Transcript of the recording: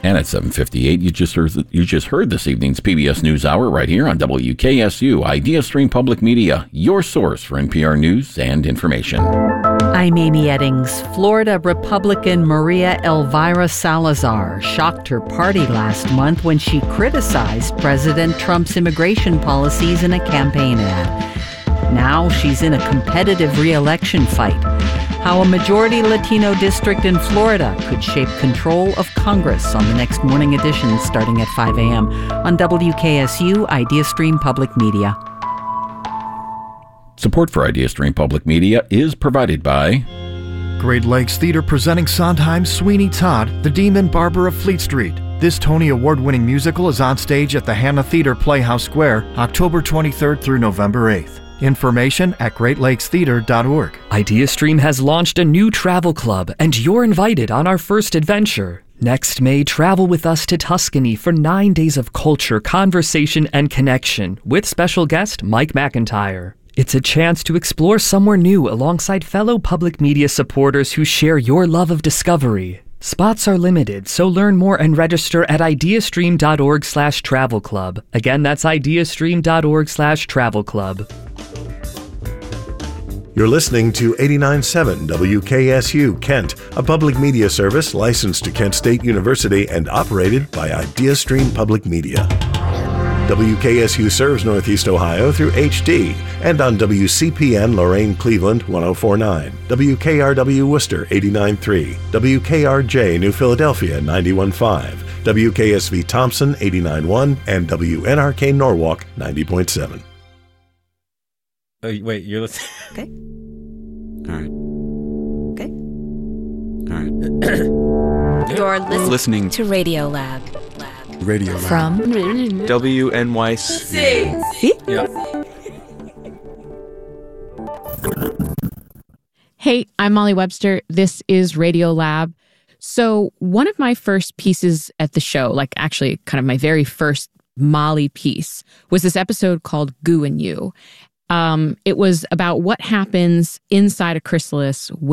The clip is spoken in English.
And at 7:58, you just heard this evening's PBS NewsHour right here on WKSU, IdeaStream Public Media, your source for NPR news and information. I'm Amy Eddings. Florida Republican Maria Elvira Salazar shocked her party last month when she criticized President Trump's immigration policies in a campaign ad. Now she's in a competitive re-election fight. How a majority Latino district in Florida could shape control of Congress on the next morning edition starting at 5 a.m. on WKSU IdeaStream Public Media. Support for IdeaStream Public Media is provided by Great Lakes Theater presenting Sondheim's Sweeney Todd, the Demon Barber of Fleet Street. This Tony Award-winning musical is on stage at the Hannah Theater Playhouse Square, October 23rd through November 8th. Information at greatlakestheater.org. IdeaStream has launched a new travel club, and you're invited on our first adventure. Next May, travel with us to Tuscany for 9 days of culture, conversation, and connection with special guest Mike McIntyre. It's a chance to explore somewhere new alongside fellow public media supporters who share your love of discovery. Spots are limited, so learn more and register at ideastream.org/travel club. Again, that's ideastream.org/travel club. You're listening to 89.7 WKSU Kent, a public media service licensed to Kent State University and operated by IdeaStream Public Media. WKSU serves Northeast Ohio through HD and on WCPN Lorain Cleveland 104.9, WKRW Worcester 89.3, WKRJ New Philadelphia 91.5, WKSV Thompson 89.1, and WNRK Norwalk 90.7. Oh, wait, you're listening. Okay. All right. Okay. All right. You're Listening to Radio Lab. Radio Lab. From WNYC. See? Yeah. Hey, I'm Molly Webster. This is Radio Lab. So one of my first pieces at the show, like actually kind of my very first Molly piece, was this episode called Goo and You. It was about what happens inside a chrysalis